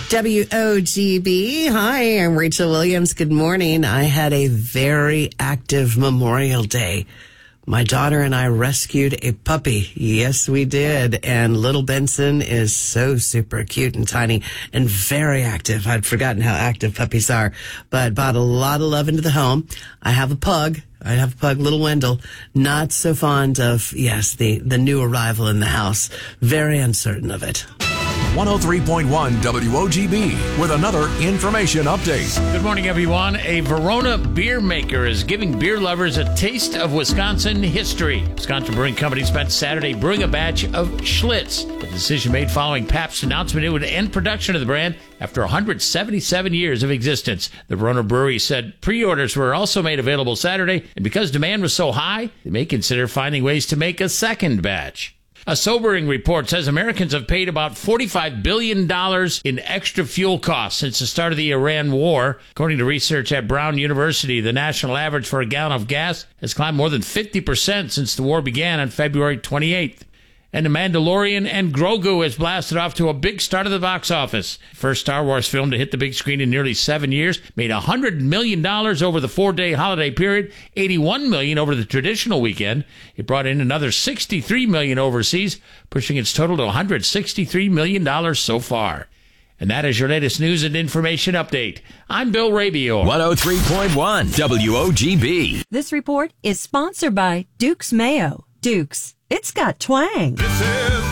WOGB. Hi, I'm Rachel Williams. Good morning. I had a very active Memorial Day. My daughter and I rescued a puppy. Yes, we did. And little Benson is so super cute and tiny and very active. I'd forgotten how active puppies are, but brought a lot of love into the home. I have a pug, little Wendell. Not so fond of, the new arrival in the house. Very uncertain of it. 103.1 WOGB with another information update. Good morning, everyone. A Verona beer maker is giving beer lovers a taste of Wisconsin history. Wisconsin Brewing Company spent Saturday brewing a batch of Schlitz. The decision made following Pabst's announcement it would end production of the brand after 177 years of existence. The Verona Brewery said pre-orders were also made available Saturday, and because demand was so high, they may consider finding ways to make a second batch. A sobering report says Americans have paid about $45 billion in extra fuel costs since the start of the Iran war. According to research at Brown University, the national average for a gallon of gas has climbed more than 50% since the war began on February 28th. And The Mandalorian and Grogu has blasted off to a big start at the box office. First Star Wars film to hit the big screen in nearly 7 years, made $100 million over the 4-day holiday period, $81 million over the traditional weekend. It brought in another $63 million overseas, pushing its total to $163 million so far. And that is your latest news and information update. I'm Bill Rabior. 103.1 WOGB. This report is sponsored by Duke's Mayo. Duke's, it's got twang.